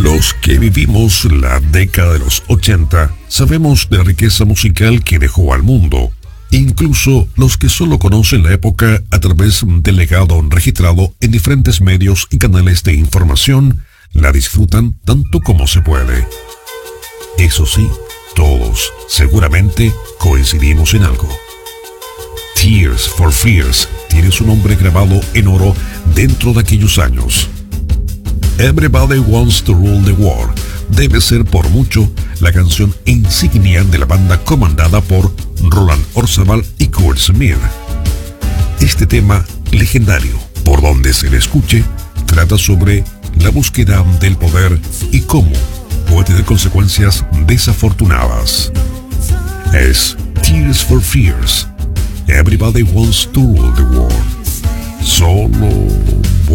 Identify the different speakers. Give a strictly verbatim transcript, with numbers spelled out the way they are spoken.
Speaker 1: Los que vivimos la década de los ochenta sabemos de la riqueza musical que dejó al mundo. Incluso los que solo conocen la época a través del legado registrado en diferentes medios y canales de información, la disfrutan tanto como se puede. Eso sí, todos seguramente coincidimos en algo. Tears for Fears tiene su nombre grabado en oro dentro de aquellos años. Everybody Wants to Rule the World debe ser por mucho la canción insignia de la banda comandada por Roland Orzabal y Kurt Smith. Este tema legendario, por donde se le escuche, trata sobre la búsqueda del poder y cómo puede tener consecuencias desafortunadas. Es Tears for Fears. Everybody Wants to Rule the World. Solo